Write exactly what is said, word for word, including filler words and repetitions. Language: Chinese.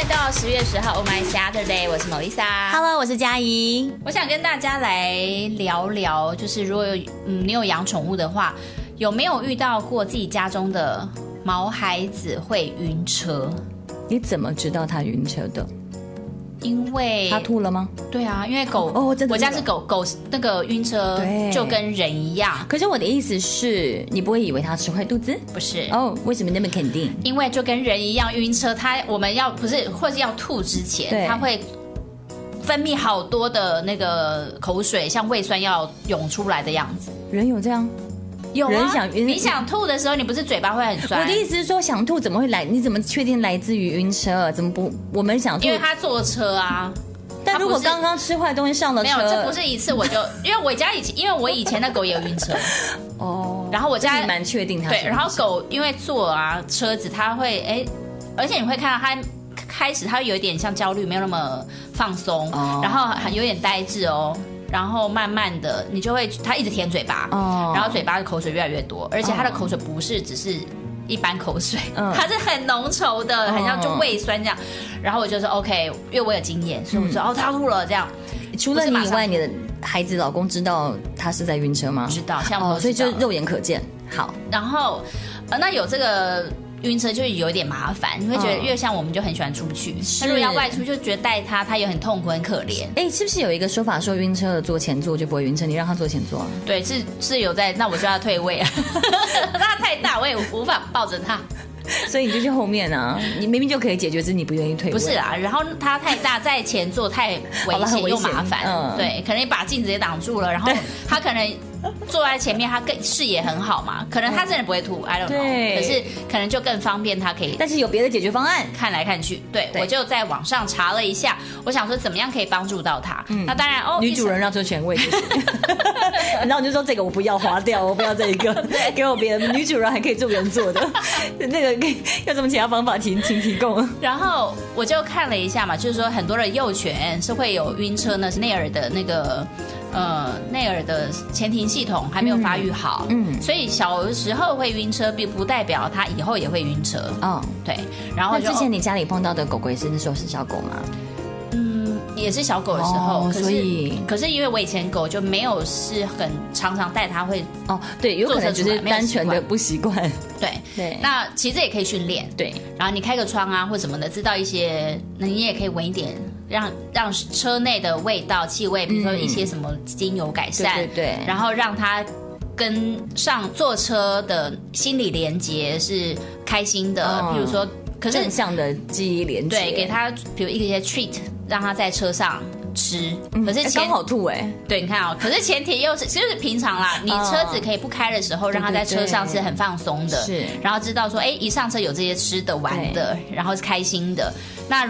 到十月十号 ，Oh My Saturday， 我是 Melissa。Hello， 我是嘉怡。 我想跟大家来聊聊，就是如果有嗯你有养宠物的话，有没有遇到过自己家中的毛孩子会晕车？ 你怎么知道他晕车的？ 因为他吐了吗？ 对啊，因为狗哦，真的， 我家是狗狗那个晕车就跟人一样。 可是我的意思是，你不会以为它吃坏肚子？ 不是哦，为什么那么肯定？ 因为就跟人一样晕车，它我们要不是或是要吐之前，它会分泌好多的那个口水，像胃酸要涌出来的样子。 人有这样？ 有啊， 人想晕， 你想吐的时候，你不是嘴巴会很酸？ 我的意思是说，想吐怎么会来？你怎么确定来自于晕车？怎么不？我们想吐， 因为他坐车啊。 但如果刚刚吃坏东西上了车， 没有，这不是一次我就，因为我家以前，因为我以前的狗也有晕车哦，然后我家蛮确定它对，然后狗因为坐啊车子，它会哎，而且你会看到它开始它会有一点像焦虑，没有那么放松，哦、然后还有点呆滞哦。然后慢慢的，你就会它一直舔嘴巴，哦、然后嘴巴的口水越来越多，而且它的口水不是只是一般口水，嗯、它是很浓稠的，哦、很像就胃酸这样。然后我就说 OK， 因为我有经验，所以我说、嗯、哦，它吐了这样。 除了你以外，你的孩子老公知道他是在晕车吗？ 知道，像我、哦， 所以就肉眼可见。好， 然后呃，那有这个。晕车就有一点麻烦，你会觉得越像我们就很喜欢出去，那、嗯、如果要外出就觉得带他，他也很痛苦很可怜。 哎，是不是有一个说法说晕车的坐前座就不会晕车？你让他坐前座啊？ 对，是是有在，那我就要退位啊，他太大我也无法抱着他。 所以你就去后面啊，你明明就可以解决，只是你不愿意退位。 不是啊，然后他太大，在前座太危险又麻烦，嗯、对，可能把镜子也挡住了，然后他可能。坐在前面，他更视野很好嘛，可能他真的不会吐 ，I don't know， 可是可能就更方便他可以。 但是有别的解决方案， 看来看去，对，对我就在网上查了一下，我想说怎么样可以帮助到他。嗯、那当然哦， 女主人让坐前位，然后你就说这个我不要划掉，我不要这一个，给我别人。女主人还可以坐原坐的，那个有什么其他方法，请请提供。 然后我就看了一下嘛，就是说很多的幼犬是会有晕车呢，是内耳的那个。呃，内耳的前庭系统还没有发育好，嗯，嗯所以小的时候会晕车，并不代表他以后也会晕车。哦，对。然后那之前你家里碰到的狗狗也是那时候是小狗吗？ 嗯，也是小狗的时候， 哦、 可是所以可是因为我以前狗就没有是很常常带它会哦，对，有可能只是单纯的不习惯。 对对，那其实也可以训练。对，然后你开个窗啊或什么的，知道一些，那你也可以闻一点。让让车内的味道、气味，比如说一些什么精油改善，嗯、对, 对对，然后让它跟上坐车的心理连结是开心的，哦、比如说，可是正向的记忆连结， 对，给他比如一些 treat， 让他在车上吃，嗯、可是刚好吐哎，欸， 对，你看哦，可是前提又是就是平常啦，你车子可以不开的时候，让他在车上是很放松的，是，然后知道说，哎，一上车有这些吃的、玩的，然后是开心的，那。